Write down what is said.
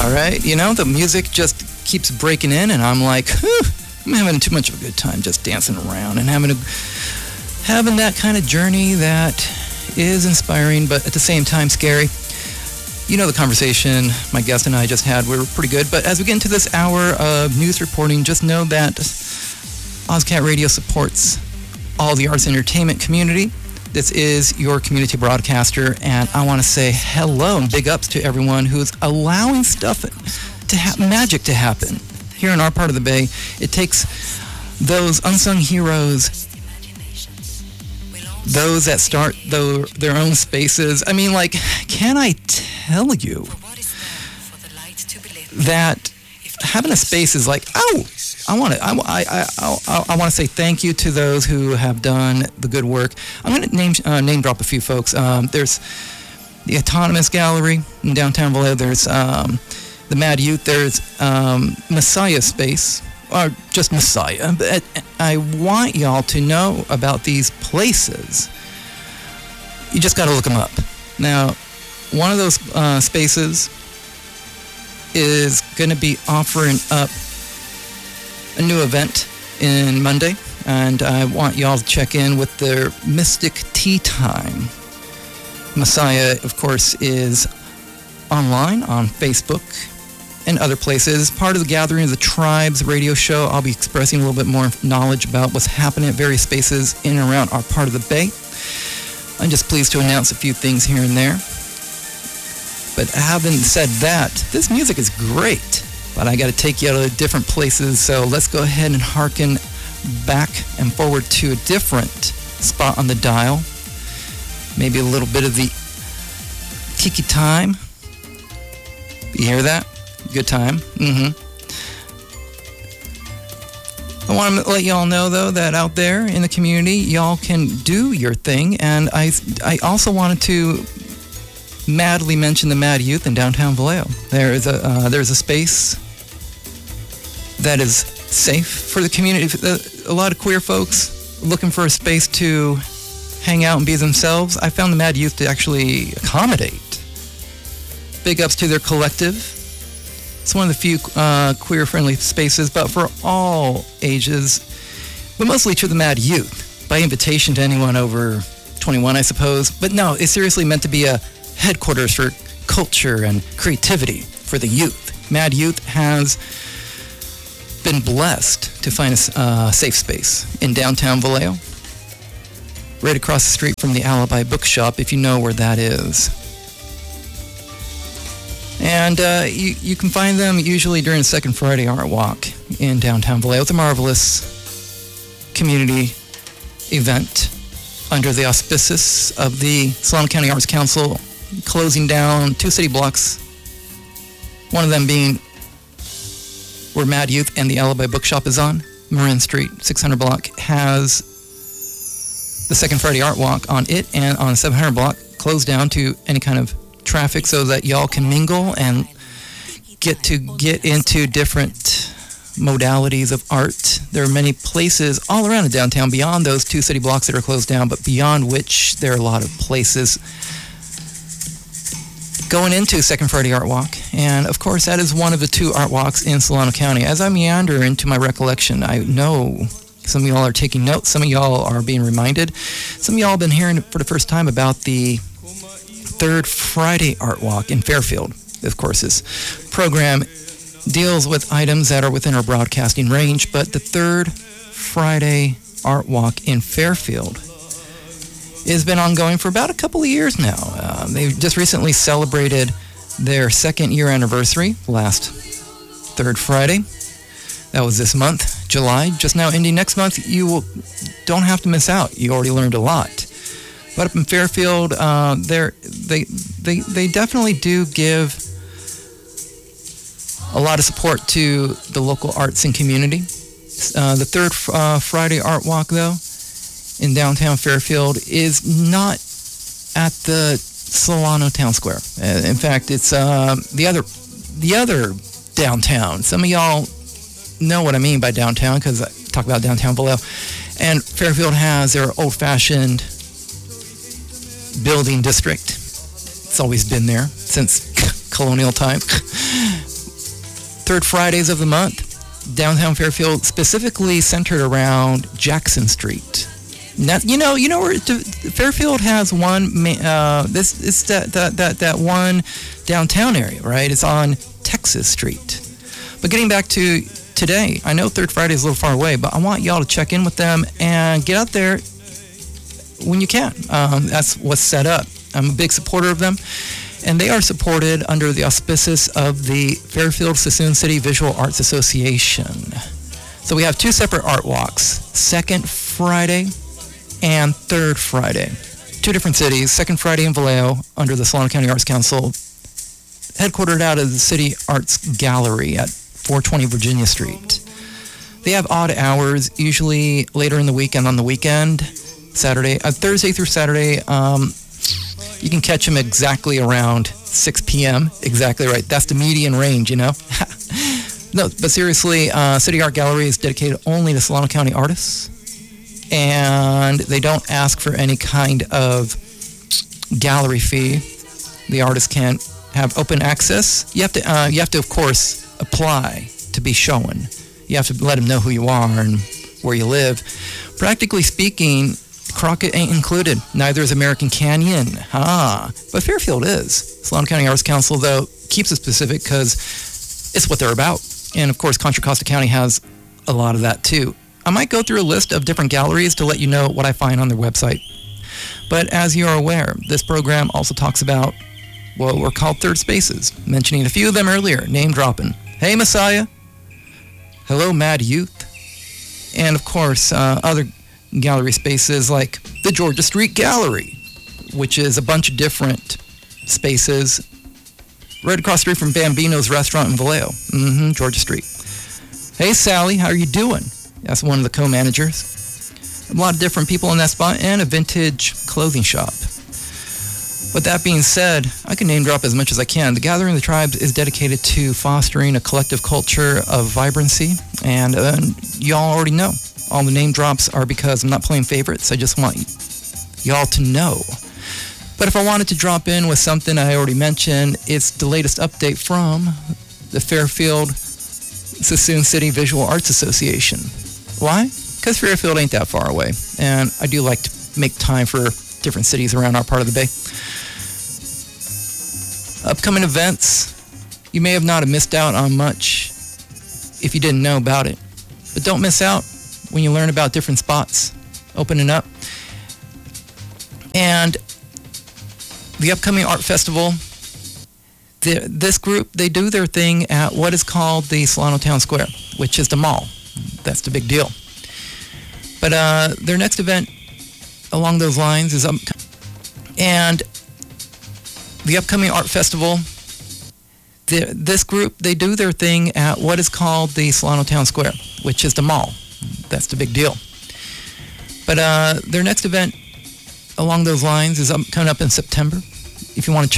All right, you know, the music just keeps breaking in, and I'm like, I'm having too much of a good time just dancing around and having that kind of journey that is inspiring, but at the same time scary. You know, the conversation my guest and I just had, we were pretty good. But as we get into this hour of news reporting, just know that OzCat Radio supports all the arts and entertainment community. This is your community broadcaster, and I want to say hello and big ups to everyone who's allowing stuff to magic to happen here in our part of the Bay. It takes those unsung heroes, those that start their own spaces. I mean, like, can I tell you that having a space is like, I want to say thank you to those who have done the good work. I'm going to name drop a few folks. There's the Autonomous Gallery in downtown Vallejo. There's the Mad Youth. There's Messiah Space, or just Messiah. But I want y'all to know about these places. You just got to look them up. Now, one of those spaces is going to be offering up a new event in Monday, and I want y'all to check in with their Mystic Tea Time. Messiah, of course, is online on Facebook and other places. Part of the Gathering of the Tribes radio show, I'll be expressing a little bit more knowledge about what's happening at various spaces in and around our part of the Bay. I'm just pleased to announce a few things here and there. But having said that, this music is great. But I got to take you out of different places, so let's go ahead and hearken back and forward to a different spot on the dial. Maybe a little bit of the tiki time. You hear that? Good time. I want to let y'all know, though, that out there in the community, y'all can do your thing. And I also wanted to madly mention the Mad Youth in downtown Vallejo. There's a space that is safe for the community. A lot of queer folks looking for a space to hang out and be themselves. I found the Mad Youth to actually accommodate. Big ups to their collective. It's one of the few queer-friendly spaces, but for all ages, but mostly to the Mad Youth, by invitation to anyone over 21, I suppose. But no, it's seriously meant to be a headquarters for culture and creativity for the youth. Mad Youth has been blessed to find a safe space in downtown Vallejo, right across the street from the Alibi Bookshop, if you know where that is. And you can find them usually during the Second Friday Art Walk in downtown Vallejo. It's a marvelous community event under the auspices of the Solano County Arts Council, closing down 2 city blocks, one of them being where Mad Youth and the Alibi Bookshop is on. Marin Street, 600 block, has the Second Friday Art Walk on it, and on 700 block, closed down to any kind of traffic so that y'all can mingle and get into different modalities of art. There are many places all around the downtown beyond those 2 city blocks that are closed down, but beyond which there are a lot of places going into Second Friday Art Walk. And of course, that is one of the 2 art walks in Solano County. As I meander into my recollection, I know some of y'all are taking notes, some of y'all are being reminded, some of y'all have been hearing for the first time about the Third Friday Art Walk in Fairfield. Of course, this program deals with items that are within our broadcasting range, but the Third Friday Art Walk in Fairfield has been ongoing for about a couple of years now. They just recently celebrated their 2nd year anniversary last Third Friday. That was this month, July, just now ending. Next month, don't have to miss out. You already learned a lot. But up in Fairfield, they definitely do give a lot of support to the local arts and community. The Third Friday Art Walk, though, in downtown Fairfield is not at the Solano Town Square. In fact, it's the other downtown. Some of y'all know what I mean by downtown because I talk about downtown Vallejo. And Fairfield has their old-fashioned building district. It's always been there since colonial time. third Fridays of the month. Downtown Fairfield, specifically centered around Jackson Street. Now, you know where Fairfield has one. This is that one downtown area, right? It's on Texas Street. But getting back to today, I know Third Friday is a little far away, but I want y'all to check in with them and get out there when you can. That's what's set up. I'm a big supporter of them, and they are supported under the auspices of the Fairfield Suisun City Visual Arts Association. So we have two separate art walks, second Friday and third Friday. Two different cities, second Friday in Vallejo under the Solano County Arts Council, headquartered out of the City Arts Gallery at 420 Virginia Street. They have odd hours, usually later in the week and on the weekend, Thursday through Saturday. You can catch them exactly around 6 p.m. Exactly right. That's the median range, you know. No, but seriously, City Art Gallery is dedicated only to Solano County artists, and they don't ask for any kind of gallery fee. The artist can have open access. You have to, of course, apply to be shown. You have to let them know who you are and where you live. Practically speaking, Crockett ain't included. Neither is American Canyon. But Fairfield is. Solano County Arts Council, though, keeps it specific because it's what they're about. And, of course, Contra Costa County has a lot of that, too. I might go through a list of different galleries to let you know what I find on their website. But as you are aware, this program also talks about what were called third spaces, mentioning a few of them earlier, name dropping. Hey, Messiah. Hello, Mad Youth. And, of course, other gallery spaces like the Georgia Street Gallery, which is a bunch of different spaces right across the street from Bambino's Restaurant in Vallejo. Georgia Street. Hey, Sally, how are you doing? That's one of the co-managers. A lot of different people in that spot, and a vintage clothing shop. With that being said, I can name drop as much as I can. The Gathering of the Tribes is dedicated to fostering a collective culture of vibrancy, and y'all already know. All the name drops are because I'm not playing favorites. I just want y'all to know. But if I wanted to drop in with something I already mentioned, it's the latest update from the Fairfield Suisun City Visual Arts Association. Why? Because Fairfield ain't that far away, and I do like to make time for different cities around our part of the bay. Upcoming events, you may have not missed out on much if you didn't know about it. But don't miss out when you learn about different spots opening up. And the upcoming art festival, this group, they do their thing at what is called the Solano Town Square, which is the mall. That's the big deal. But their next event along those lines is and the upcoming art festival, this group, they do their thing at what is called the Solano Town Square, which is the mall. That's the big deal. But their next event along those lines is coming up in September. If you want to check